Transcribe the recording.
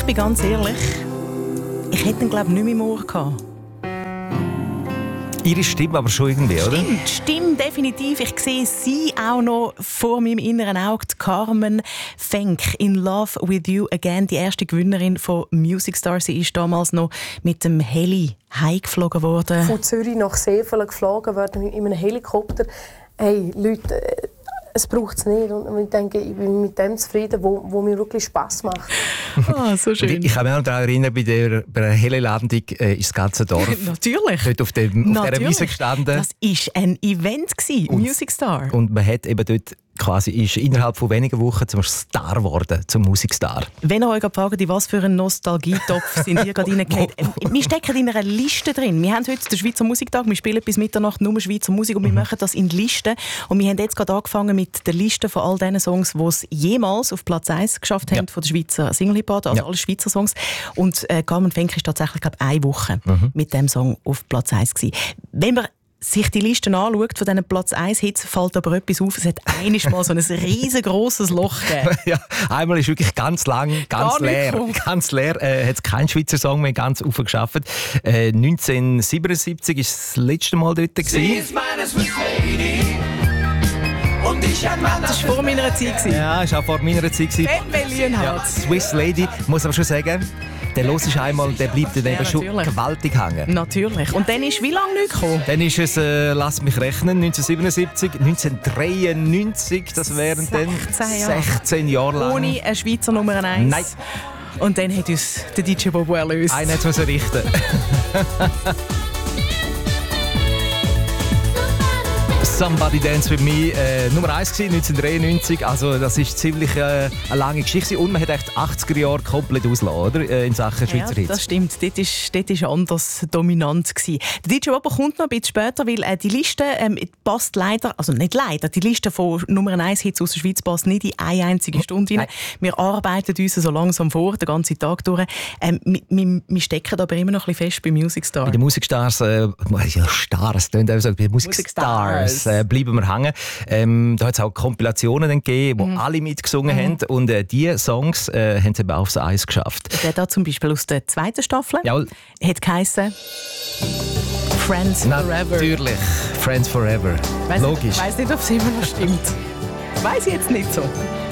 bin ganz ehrlich, ich hätte ihn, glaube ich, nicht mehr im Ohr gehabt. Ihre Stimme aber schon irgendwie, oder? Stimmt, definitiv. Ich sehe sie auch noch vor meinem inneren Auge, Carmen Fenk, «In Love with You Again», die erste Gewinnerin von Music Star. Sie ist damals noch mit dem Heli heimgeflogen worden. Von Zürich nach Seefeld geflogen worden in einem Helikopter. Hey, Leute, es braucht es nicht. Und ich denke, ich bin mit dem zufrieden, wo mir wirklich Spass macht. So schön. Ich kann mich auch daran erinnern, bei der Heli-Landung ist das ganze Dorf Natürlich. dort auf dieser Wiese gestanden. Das war ein Event, Music Star. Und man hat eben dort ist innerhalb von wenigen Wochen zum Star geworden, zum Musikstar. Wenn ihr euch fragt, in was für einen Nostalgietopf sind ihr gerade reingefallen, wir stecken in einer Liste drin. Wir haben heute den Schweizer Musiktag, wir spielen bis Mitternacht nur Schweizer Musik und wir machen das in Listen. Und wir haben jetzt gerade angefangen mit der Liste von all diesen Songs, die es jemals auf Platz 1 geschafft haben von der Schweizer Single-Hit-Parade, also alle Schweizer Songs. Und Carmen Fenk ist tatsächlich gerade eine Woche mit dem Song auf Platz 1 gewesen. Wenn man sich die Listen anschaut von diesen Platz 1 Hits, fällt aber etwas auf. Es hat einmal so ein riesengroßes Loch gegeben. Ja, einmal ist wirklich ganz lang, ganz leer. Ganz leer. Hat es keinen Schweizer Song mehr ganz aufgeschafft. 1977 war das letzte Mal dort. Sie ist meine Swiss Lady. Und ich das war vor meiner Zeit. Ja, das war auch vor meiner Zeit. Ja, Swiss Lady, muss aber schon sagen, der los ist einmal, der bleibt dann eben schon gewaltig hängen. Natürlich. Und dann ist wie lange nicht gekommen? Dann ist es, lass mich rechnen, 1977, 1993, das wären dann 16 Jahre lang. Ohne eine Schweizer Nummer 1. Nein. Und dann hat uns der DJ Bobo erlöst. Einen hat es richten. «Somebody Dance With Me» Nummer 1 gewesen, 1993. Also das ist ziemlich eine lange Geschichte. Und man hat echt 80er Jahre komplett ausgelassen, oder? In Sachen Schweizer Hits. Ja, das stimmt. Dort war anders dominant gewesen. Der DJ Bobo kommt noch ein bisschen später, weil die Liste passt leider, also nicht leider, die Liste von Nummer 1 Hits aus der Schweiz passt nicht in eine einzige Stunde rein. Wir arbeiten uns so langsam vor, den ganzen Tag durch. Wir stecken aber immer noch ein bisschen fest bei Music Star. Bei den Music Stars, bei Music Stars bleiben wir hängen. Da hat es auch Kompilationen gegeben, wo alle mitgesungen haben. Und diese Songs haben es eben aufs Eis geschafft. Der da zum Beispiel aus der zweiten Staffel hat geheissen «Friends Forever». Natürlich, «Friends Forever». Logisch. Ich weiss nicht, ob es immer noch stimmt. Weiss ich jetzt nicht so.